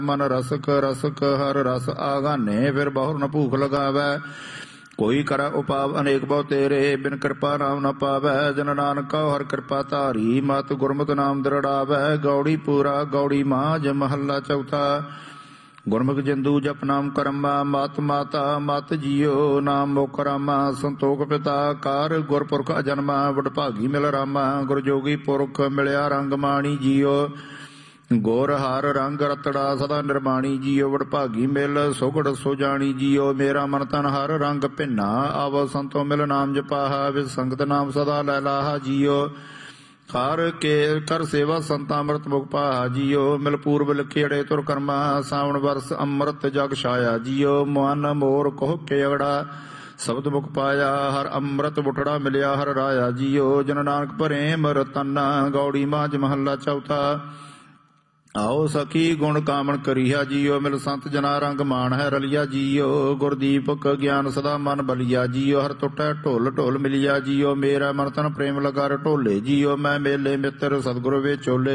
ਮਨ rusk rusk ਹਰ ਰਸ ਆਗਾਨੇ, ਫਿਰ ਬਹੁਰ ਨ ਭੂਖ ਲਗਾਵੈ। ਕੋਈ ਕਰੈ ਉਪਾਵ ਅਨੇਕ ਬਹੁ ਤੇਰੇ, ਬਿਨ ਕਿਰਪਾ ਨਾਮ ਨ ਪਾਵੈ। ਜਨ ਨਾਨਕ ਕਉ ਹਰ ਕਿਰਪਾ ਧਾਰੀ, ਮਤ ਗੁਰਮੁਖ ਨਾਮ ਦ੍ਰਿੜਾਵੈ। ਗੌੜੀ ਪੂਰਾ ਗੌੜੀ ਮਾਝ ਮਹੱਲਾ ਚੌਥਾ। ਗੁਰਮੁਖ ਜਿੰਦੂ ਜਪ ਨਾਮ ਕਰਮਾ, ਮਤ ਮਾਤਾ ਮਤ ਜੀਓ, ਨਾਮ ਮੁਖ ਰਾਮਾ। ਸੰਤੋਖ ਪਿਤਾ ਕਾਰ ਗੁਰਪੁਰਖ ਅਜਨਮਾ, ਵਡਭਾਗੀ ਮਿਲ ਰਾਮਾ। ਗੁਰ ਜੋਗੀ ਪੁਰਖ ਮਿਲਿਆ ਰੰਗ ਮਾਣੀ ਜੀਓ, ਗੁਰ ਹਰ ਰੰਗ ਰਤੜਾ ਸਦਾ ਨਿਰਮਾਣੀ ਜੀਓ। ਵਡਭਾਗੀ ਮਿਲ ਸੁਗੜ ਸੋ ਜਾਣੀ ਜੀਓ, ਮੇਰਾ ਮਨ ਤਨ ਹਰ ਰੰਗ ਭਿੰਨਾ। ਆਵੋ ਸੰਤੋ ਮਿਲ ਨਾਮ ਜਪਾਹਾ, ਵਿਦ ਸੰਗਤ ਨਾਮ ਸਦਾ ਲੈ ਲਾਹਾ ਜੀਓ। ਹਰ ਕੇ ਕਰ ਸੇਵਾ ਸੰਤਾ ਅੰਮ੍ਰਿਤ ਮੁਖ ਪਾਹਾ ਜੀਓ, ਮਿਲ ਪੂਰਬ ਲਿਖੇੜੇ ਤੁਰ ਕਰਮਾ। ਸਾਵਣ ਵਰਸ ਅੰਮ੍ਰਿਤ ਜਗ ਛਾਇਆ ਜੀਓ, ਮਨ ਮੋਰ ਕੋਹ ਕੇ ਅਗੜਾ ਸ਼ਬਦ ਮੁਖ ਪਾਇਆ। ਹਰ ਅੰਮ੍ਰਿਤ ਬੁਟੜਾ ਮਿਲਿਆ ਹਰ ਰਾਇਆ ਜੀਓ, ਜਨ ਨਾਨਕ ਪ੍ਰੇਮ ਰਤਨਾ। ਗੌੜੀ ਮਾਝ ਮਹੱਲਾ ਚੌਥਾ। ਆਓ ਸਖੀ ਗੁਣ ਕਾਮਣ ਕਰੀਆ ਜੀਓ, ਮਿਲ ਸੰਤ ਜਨਾ ਰੰਗ ਮਾਣ ਹੈ ਰਲਿਆ ਜੀਓ। ਗੁਰਦੀਪਕ ਗਿਆਨ ਸਦਾ ਮਨ ਬਲਿਆ ਜੀਓ, ਹਰ ਟੁੱਟੈ ਢੋਲ ਢੋਲ ਮਿਲਿਆ ਜੀਓ। ਮੇਰਾ ਮਨ ਤਨ ਪ੍ਰੇਮ ਲਗਾ ਢੋਲੇ ਜੀਓ, ਮੈਂ ਮੇਲੇ ਮਿੱਤਰ ਸਤਿਗੁਰ ਵੇ ਚੋਲੇ